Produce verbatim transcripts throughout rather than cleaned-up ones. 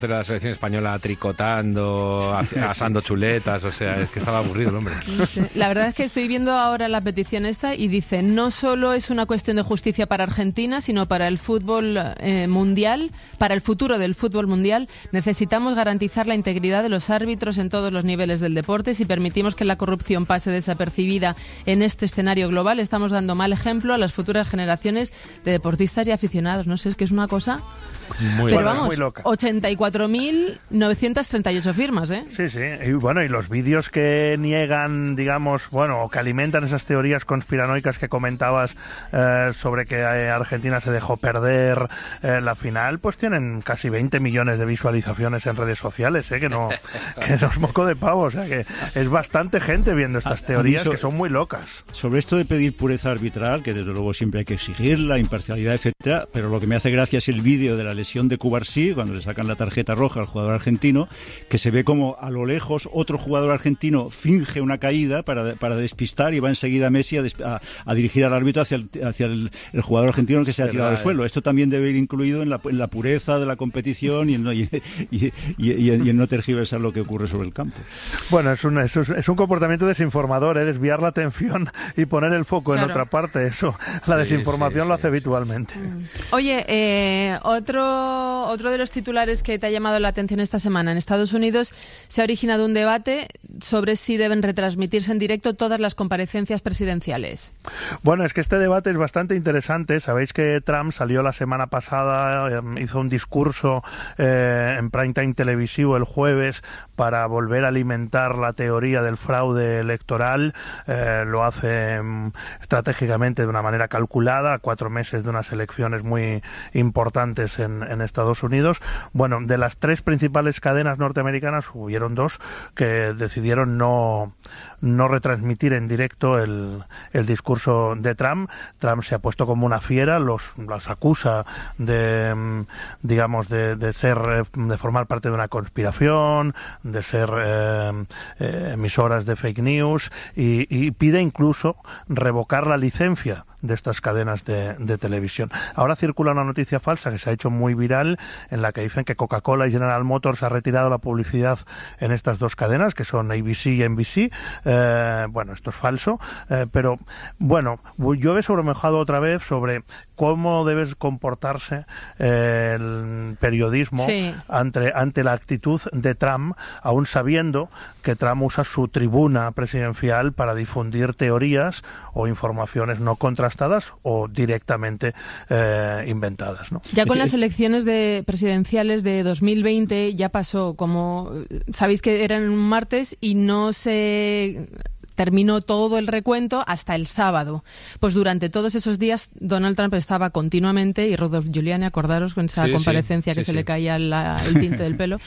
de la selección española tricotando, asando chuletas, o sea, es que estaba aburrido el hombre. No sé. La verdad es que estoy viendo ahora la petición esta y dice, no solo es una cuestión de justicia para Argentina, sino para el fútbol eh, mundial, para el futuro del fútbol mundial, necesitamos garantizar la integridad de los árbitros en todos los niveles del deporte. Si permitimos que la corrupción pase desapercibida en este escenario global, estamos dando mal ejemplo a las futuras generaciones de deportistas y aficionados. No sé, es que es una cosa... Muy Pero buena, vamos, muy loca. ochenta y cuatro mil novecientos treinta y ocho firmas, ¿eh? Sí, sí. Y bueno, y los vídeos que niegan, digamos, bueno, o que alimentan esas teorías conspiranoicas que comentabas eh, sobre que eh, Argentina se dejó perder eh, la final, pues tienen casi veinte millones de visualizaciones en redes sociales, ¿eh? Que no, que no es moco de pavo, o sea, que es bastante gente viendo estas A- a teorías mí so- que son muy locas. Sobre esto de pedir pureza arbitral, que desde luego siempre hay que exigirla, imparcialidad, etcétera, pero lo que me hace gracia es el vídeo de la lesión de Cubarsí, cuando le sacan la tarjeta roja al jugador argentino, que se ve como a lo lejos otro jugador argentino finge una caída para, para despistar y va enseguida Messi a, des- a, a dirigir al árbitro hacia el, hacia el, el jugador argentino que se ha tirado al suelo. Esto también debe ir incluido en la, en la pureza de la competición y en, no, y, y, y, y, y en no tergiversar lo que ocurre sobre el campo. Bueno, es un, es, un- es un comportamiento desinformador, ¿eh? Desviar la atención y poner el foco Claro. en otra parte. Eso, la Sí, desinformación sí, lo sí, hace sí. habitualmente. Oye, eh, otro, otro de los titulares que te ha llamado la atención esta semana. En Estados Unidos se ha originado un debate sobre si deben retransmitirse en directo todas las comparecencias presidenciales. Bueno, es que este debate es bastante interesante. Sabéis que Trump salió la semana pasada, eh, hizo un discurso eh, en prime time televisivo el jueves para volver a alimentar la teoría del fraude electoral. Eh, lo hace mm, estratégicamente de una manera calculada, a cuatro meses de unas elecciones muy importantes en, en Estados Unidos. Bueno, de las tres principales cadenas norteamericanas, hubieron dos que decidieron no, no retransmitir en directo el, el discurso de Trump. Trump se ha puesto como una fiera, los, los acusa de, mm, digamos, de, de ser, eh, de formar parte de una conspiración, de ser eh, eh, emisoras de fake news y, y pide incluso revocar la licencia de estas cadenas de, de televisión. Ahora circula una noticia falsa que se ha hecho muy viral en la que dicen que Coca-Cola y General Motors ha retirado la publicidad en estas dos cadenas, que son A B C y N B C. Eh, bueno, esto es falso, eh, pero bueno, llueve sobre mojado otra vez sobre cómo debe comportarse eh, el periodismo Sí. ante, ante la actitud de Trump, aún sabiendo que Trump usa su tribuna presidencial para difundir teorías o informaciones no contrastadas o directamente eh, inventadas, ¿no? Ya con Es- las es- elecciones de presidenciales de dos mil veinte ya pasó, como sabéis que eran un martes y no se terminó todo el recuento hasta el sábado. Pues durante todos esos días Donald Trump estaba continuamente, y Rudolph Giuliani, acordaros con esa Sí, sí, comparecencia que sí, se sí. le caía la- el tinte del pelo,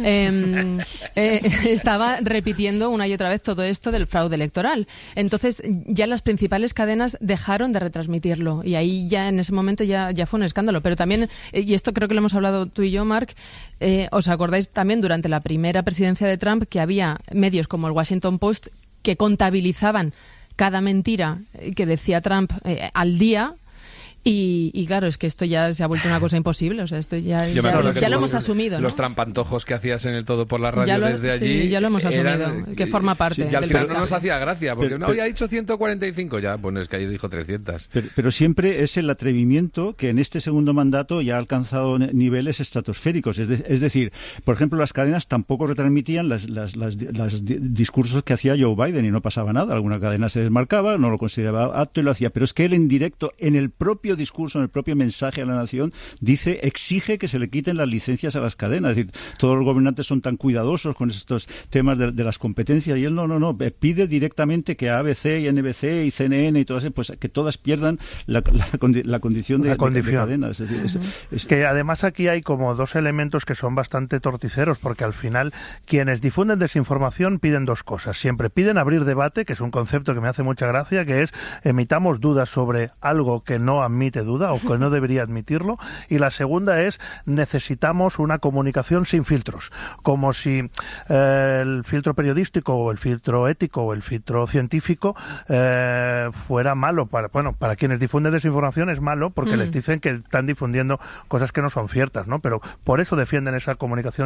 eh, eh, estaba repitiendo una y otra vez todo esto del fraude electoral. Entonces ya las principales cadenas dejaron de retransmitirlo y ahí ya en ese momento ya, ya fue un escándalo. Pero también, eh, y esto creo que lo hemos hablado tú y yo, Marc, eh, ¿os acordáis también durante la primera presidencia de Trump que había medios como el Washington Post que contabilizaban cada mentira que decía Trump eh, al día? Y, y claro, es que esto ya se ha vuelto una cosa imposible. O sea, esto ya, Yo me ya, acuerdo lo, que ya lo tú- hemos asumido, ¿no? Los trampantojos que hacías en el Todo por la Radio Ya lo- desde sí, allí. ya lo hemos asumido, eran- que forma parte Y al del final no paisaje. nos hacía gracia, porque Pero- no pero- había dicho ciento cuarenta y cinco, ya, bueno, es que ahí dijo trescientos. Pero, pero siempre es el atrevimiento que en este segundo mandato ya ha alcanzado ne- niveles estratosféricos. Es, de- es decir, por ejemplo, las cadenas tampoco retransmitían las, las, las, las di- discursos que hacía Joe Biden y no pasaba nada. Alguna cadena se desmarcaba, no lo consideraba apto y lo hacía. Pero es que él en directo, en el propio discurso, en el propio mensaje a la nación, dice, exige que se le quiten las licencias a las cadenas. Es decir, todos los gobernantes son tan cuidadosos con estos temas de, de las competencias y él no, no, no, pide directamente que A B C y N B C y C N N y todas, pues que todas pierdan la, la, condi- la condición de, La de- condición. de cadenas. Es decir, es- es- Que además aquí hay como dos elementos que son bastante torticeros, porque al final quienes difunden desinformación piden dos cosas. Siempre piden abrir debate, que es un concepto que me hace mucha gracia, que es emitamos dudas sobre algo que no admite admite duda o que no debería admitirlo. Y la segunda es, necesitamos una comunicación sin filtros, como si eh, el filtro periodístico o el filtro ético o el filtro científico eh, fuera malo. Para, bueno, para quienes difunden desinformación es malo porque mm. les dicen que están difundiendo cosas que no son ciertas, ¿no? Pero por eso defienden esa comunicación